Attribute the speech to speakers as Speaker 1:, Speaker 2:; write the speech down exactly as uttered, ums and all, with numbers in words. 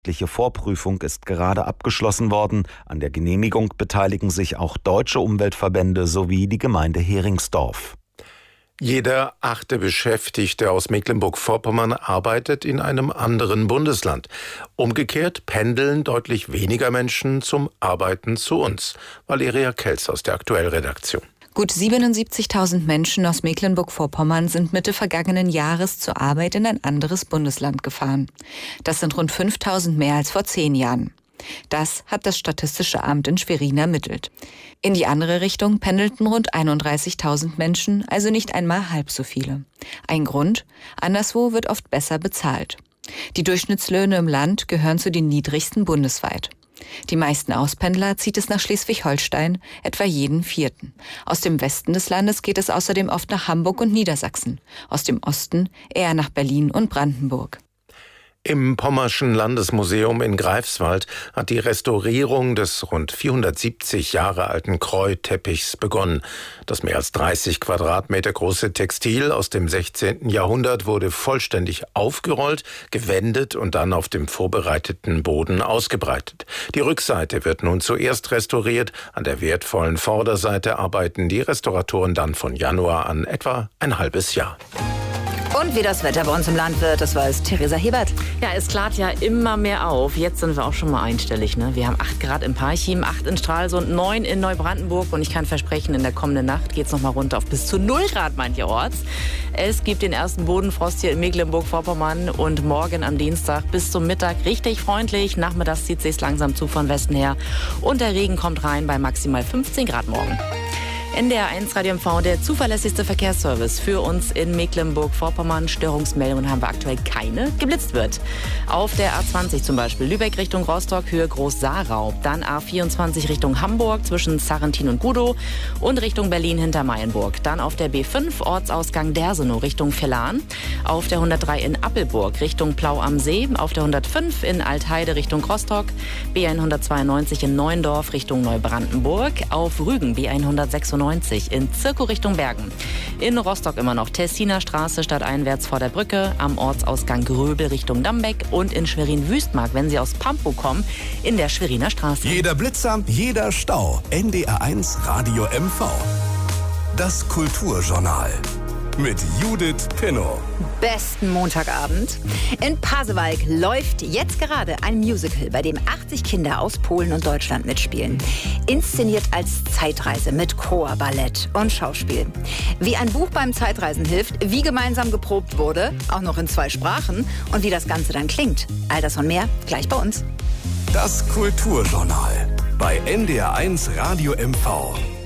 Speaker 1: Die Vorprüfung ist gerade abgeschlossen worden. An der Genehmigung beteiligen sich auch deutsche Umweltverbände sowie die Gemeinde Heringsdorf.
Speaker 2: Jeder achte Beschäftigte aus Mecklenburg-Vorpommern arbeitet in einem anderen Bundesland. Umgekehrt pendeln deutlich weniger Menschen zum Arbeiten zu uns. Valeria Kelz aus der Aktuell-Redaktion.
Speaker 3: Gut siebenundsiebzigtausend Menschen aus Mecklenburg-Vorpommern sind Mitte vergangenen Jahres zur Arbeit in ein anderes Bundesland gefahren. Das sind rund fünftausend mehr als vor zehn Jahren. Das hat das Statistische Amt in Schwerin ermittelt. In die andere Richtung pendelten rund einunddreißigtausend Menschen, also nicht einmal halb so viele. Ein Grund: anderswo wird oft besser bezahlt. Die Durchschnittslöhne im Land gehören zu den niedrigsten bundesweit. Die meisten Auspendler zieht es nach Schleswig-Holstein, etwa jeden vierten. Aus dem Westen des Landes geht es außerdem oft nach Hamburg und Niedersachsen, aus dem Osten eher nach Berlin und Brandenburg.
Speaker 2: Im Pommerschen Landesmuseum in Greifswald hat die Restaurierung des rund vierhundertsiebzig Jahre alten Kreuteppichs begonnen. Das mehr als dreißig Quadratmeter große Textil aus dem sechzehnten Jahrhundert wurde vollständig aufgerollt, gewendet und dann auf dem vorbereiteten Boden ausgebreitet. Die Rückseite wird nun zuerst restauriert. An der wertvollen Vorderseite arbeiten die Restauratoren dann von Januar an etwa ein halbes Jahr.
Speaker 4: Und wie das Wetter bei uns im Land wird, das weiß Theresa Hebert.
Speaker 5: Ja, es klart ja immer mehr auf. Jetzt sind wir auch schon mal einstellig. Ne? Wir haben acht Grad in Parchim, acht in Stralsund, neun in Neubrandenburg. Und ich kann versprechen, in der kommenden Nacht geht es noch mal runter auf bis zu null Grad mancherorts. Es gibt den ersten Bodenfrost hier in Mecklenburg-Vorpommern. Und morgen am Dienstag bis zum Mittag richtig freundlich. Nachmittags zieht es sich langsam zu von Westen her. Und der Regen kommt rein bei maximal fünfzehn Grad morgen. N D R eins Radio M V, der zuverlässigste Verkehrsservice für uns in Mecklenburg-Vorpommern. Störungsmeldungen haben wir aktuell keine. Geblitzt wird auf der A zwanzig zum Beispiel Lübeck Richtung Rostock, Höhe Groß-Saarau. Dann A vierundzwanzig Richtung Hamburg zwischen Sarrentin und Gudow und Richtung Berlin hinter Mayenburg. Dann auf der B fünf Ortsausgang Dersenow Richtung Villan. Auf der hundertdrei in Appelburg Richtung Plau am See. Auf der hundertfünf in Altheide Richtung Rostock. B hundertzweiundneunzig in Neuendorf Richtung Neubrandenburg. Auf Rügen B hundertsechsundneunzig in Zirkow Richtung Bergen. In Rostock immer noch Tessiner Straße stadteinwärts vor der Brücke, am Ortsausgang Gröbel Richtung Dambeck und in Schwerin-Wüstmark, wenn Sie aus Pampow kommen, in der Schweriner Straße.
Speaker 6: Jeder Blitzer, jeder Stau. N D R eins Radio M V. Das Kulturjournal. Mit Judith Pinnow.
Speaker 4: Besten Montagabend. In Pasewalk läuft jetzt gerade ein Musical, bei dem achtzig Kinder aus Polen und Deutschland mitspielen. Inszeniert als Zeitreise mit Chor, Ballett und Schauspiel. Wie ein Buch beim Zeitreisen hilft, wie gemeinsam geprobt wurde, auch noch in zwei Sprachen, und wie das Ganze dann klingt. All das und mehr gleich bei uns.
Speaker 6: Das Kulturjournal bei N D R eins Radio M V.